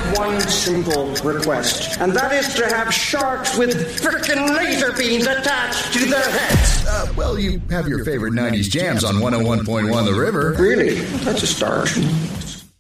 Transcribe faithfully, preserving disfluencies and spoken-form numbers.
have one simple request, and that is to have sharks with frickin' laser beams attached to their heads. Uh, well, you have your favorite nineties jams on one oh one point one The River. Really? That's a start.